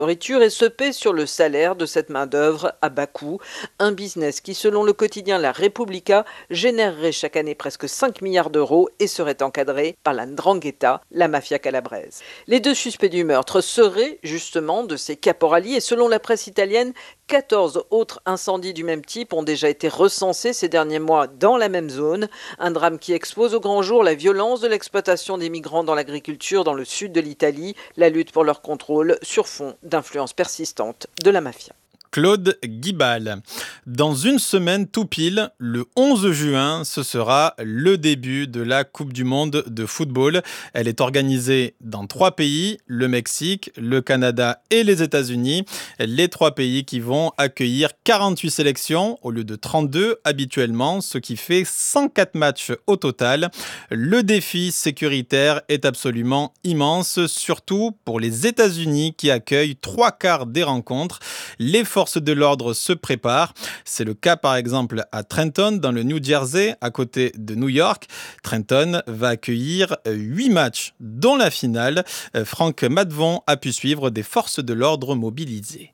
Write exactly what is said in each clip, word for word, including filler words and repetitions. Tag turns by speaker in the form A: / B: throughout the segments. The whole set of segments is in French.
A: nourriture et se paie sur le salaire de cette main-d'œuvre à bas coût. Un business qui, selon le quotidien La Repubblica, générerait chaque année presque cinq milliards d'euros et serait encadré par la 'ndrangheta, la mafia calabraise. Les deux suspects du meurtre seraient justement de ces caporali et selon la presse italienne, quatorze autres incendies du même type ont déjà été recensés ces derniers mois dans la même zone. Un drame qui expose au grand jour la violence de l'exploitation des migrants dans l'agriculture dans le sud de l'Italie, la lutte pour leur contrôle sur fond d'influence persistante de la mafia.
B: Claude Guibal. Dans une semaine tout pile, le onze juin, ce sera le début de la Coupe du Monde de football. Elle est organisée dans trois pays, le Mexique, le Canada et les États-Unis. Les trois pays qui vont accueillir quarante-huit sélections au lieu de trente-deux habituellement, ce qui fait cent quatre matchs au total. Le défi sécuritaire est absolument immense, surtout pour les États-Unis qui accueillent trois quarts des rencontres. Les forces de l'ordre se préparent. C'est le cas par exemple à Trenton dans le New Jersey à côté de New York. Trenton va accueillir huit matchs dont la finale. Franck Matvon a pu suivre des forces de l'ordre mobilisées.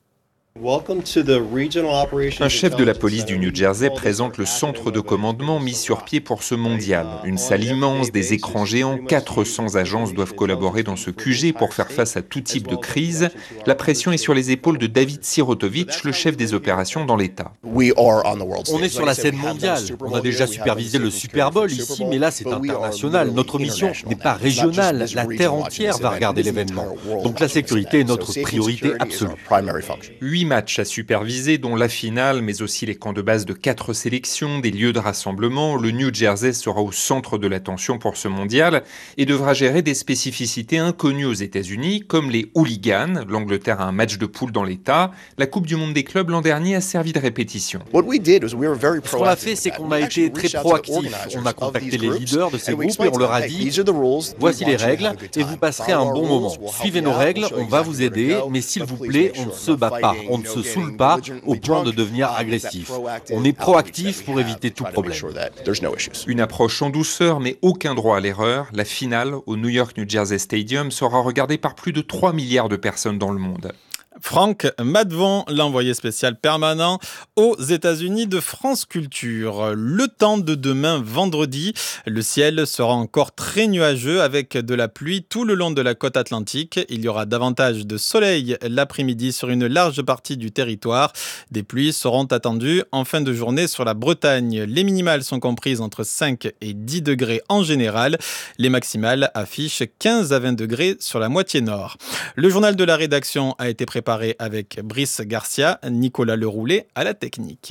C: Un chef de la police du New Jersey présente le centre de commandement mis sur pied pour ce mondial. Une salle immense, des écrans géants, quatre cents agences doivent collaborer dans ce Q G pour faire face à tout type de crise. La pression est sur les épaules de David Sirotovich, le chef des opérations dans l'État.
D: On est sur la scène mondiale. On a déjà supervisé le Super Bowl ici, mais là c'est international. Notre mission n'est pas régionale. La terre entière va regarder l'événement. Donc la sécurité est notre priorité absolue.
C: Huit matchs à superviser, dont la finale, mais aussi les camps de base de quatre sélections, des lieux de rassemblement. Le New Jersey sera au centre de l'attention pour ce mondial et devra gérer des spécificités inconnues aux États-Unis, comme les hooligans. L'Angleterre a un match de poule dans l'État. La Coupe du Monde des clubs l'an dernier a servi de répétition.
D: Ce qu'on a fait, c'est qu'on a été très proactif. On a contacté les leaders de ces groupes et on leur a dit « Voici les règles et vous passerez un bon moment. Suivez nos règles, on va vous aider, mais s'il vous plaît, on ne se bat pas. On ne se saoule pas au point de devenir agressif. On est proactif pour éviter tout problème. »
C: Une approche en douceur, mais aucun droit à l'erreur. La finale au New York New Jersey Stadium sera regardée par plus de trois milliards de personnes dans le monde.
B: Franck Matvon, l'envoyé spécial permanent aux États-Unis de France Culture. Le temps de demain, vendredi, le ciel sera encore très nuageux avec de la pluie tout le long de la côte atlantique. Il y aura davantage de soleil l'après-midi sur une large partie du territoire. Des pluies seront attendues en fin de journée sur la Bretagne. Les minimales sont comprises entre cinq et dix degrés en général. Les maximales affichent quinze à vingt degrés sur la moitié nord. Le journal de la rédaction a été préparé avec Brice Garcia, Nicolas Leroulet à la technique.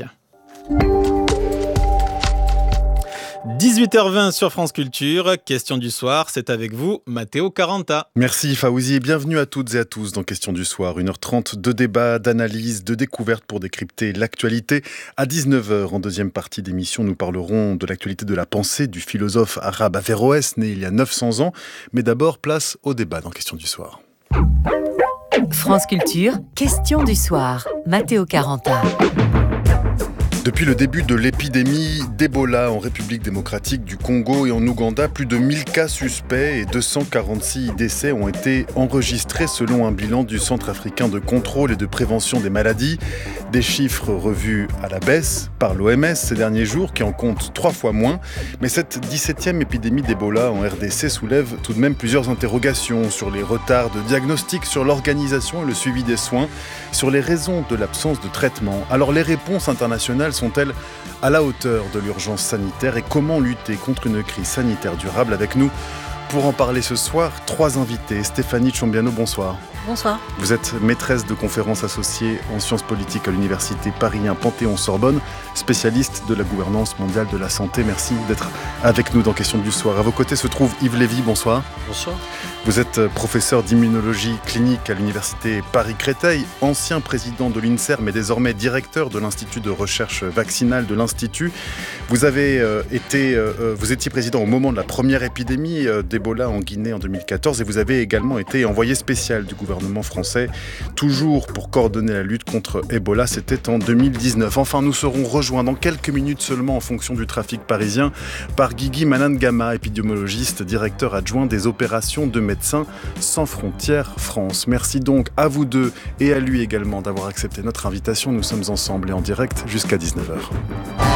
B: dix-huit heures vingt sur France Culture, question du soir, c'est avec vous, Matteo Caranta.
E: Merci Fawzi et bienvenue à toutes et à tous dans Question du soir. une heure trente de débat, d'analyse, de découverte pour décrypter l'actualité. À dix-neuf heures, en deuxième partie d'émission, nous parlerons de l'actualité de la pensée du philosophe arabe Averroès, né il y a neuf cents ans. Mais d'abord, place au débat dans Question du soir.
F: France Culture, question du soir. Matteo Caranta.
E: Depuis le début de l'épidémie d'Ebola en République démocratique du Congo et en Ouganda, plus de mille cas suspects et deux cent quarante-six décès ont été enregistrés selon un bilan du Centre africain de contrôle et de prévention des maladies. Des chiffres revus à la baisse par l'O M S ces derniers jours, qui en compte trois fois moins. Mais cette dix-septième épidémie d'Ebola en R D C soulève tout de même plusieurs interrogations sur les retards de diagnostic, sur l'organisation et le suivi des soins, sur les raisons de l'absence de traitement. Alors les réponses internationales sont-elles à la hauteur de l'urgence sanitaire et comment lutter contre une crise sanitaire durable? Avec nous, pour en parler ce soir, trois invités. Stéphanie Tchombiano, bonsoir.
G: Bonsoir.
E: Vous êtes maîtresse de conférences associée en sciences politiques à l'université Paris un Panthéon-Sorbonne, spécialiste de la gouvernance mondiale de la santé. Merci d'être avec nous dans Question du soir. À vos côtés se trouve Yves Lévy, bonsoir.
H: Bonsoir.
E: Vous êtes professeur d'immunologie clinique à l'université Paris-Créteil, ancien président de l'INSERM mais désormais directeur de l'Institut de recherche vaccinale de l'Institut. Vous avez euh, été, euh, vous étiez président au moment de la première épidémie euh, d'Ebola en Guinée en deux mille quatorze et vous avez également été envoyé spécial du gouvernement français, toujours pour coordonner la lutte contre Ebola. C'était en deux mille dix-neuf. Enfin, nous serons rejoints dans quelques minutes seulement en fonction du trafic parisien par Guigui Manangama, épidémiologiste, directeur adjoint des opérations de médecins Médecins sans frontières France. Merci donc à vous deux et à lui également d'avoir accepté notre invitation. Nous sommes ensemble et en direct jusqu'à dix-neuf heures.